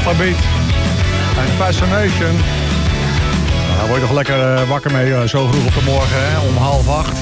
Alphabet en Fascination. Daar word je toch lekker wakker mee zo vroeg op de morgen, hè? Om 7:30.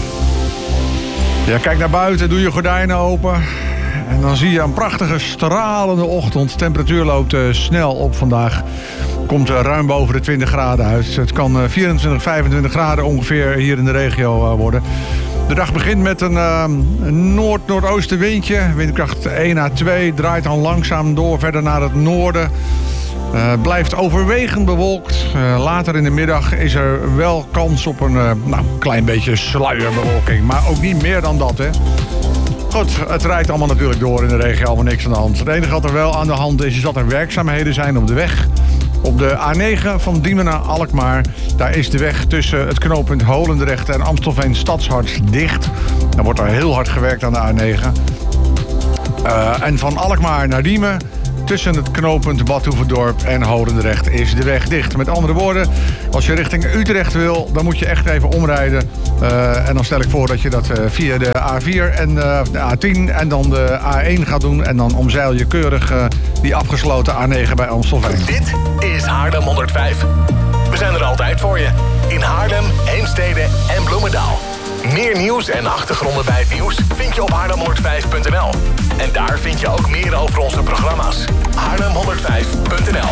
Ja, kijk naar buiten, doe je gordijnen open. En dan zie je een prachtige stralende ochtend. De temperatuur loopt snel op vandaag. Komt ruim boven de 20 graden uit. Het kan 24, 25 graden ongeveer hier in de regio worden. De dag begint met een noordoostenwindje. Windkracht 1 à 2. Draait dan langzaam door verder naar het noorden. Blijft overwegend bewolkt. Later in de middag is er wel kans op een klein beetje sluierbewolking. Maar ook niet meer dan dat, hè. Goed, het rijdt allemaal natuurlijk door in de regio. Allemaal niks aan de hand. Het enige wat er wel aan de hand is dat er werkzaamheden zijn op de weg. Op de A9 van Diemen naar Alkmaar. Daar is de weg tussen het knooppunt Holendrecht en Amstelveen Stadshart dicht. Daar wordt er heel hard gewerkt aan de A9. En van Alkmaar naar Diemen, tussen het knooppunt Badhoevedorp en Holendrecht, is de weg dicht. Met andere woorden, als je richting Utrecht wil, dan moet je echt even omrijden. En dan stel ik voor dat je dat via de A4 en de A10 en dan de A1 gaat doen. En dan omzeil je keurig die afgesloten A9 bij Amstelveen. Dit is Haarlem 105. We zijn er altijd voor je. In Haarlem, Heemstede en Bloemendaal. Meer nieuws en achtergronden bij het nieuws vind je op haarlem105.nl. En daar vind je ook meer over onze programma's. Haarlem105.nl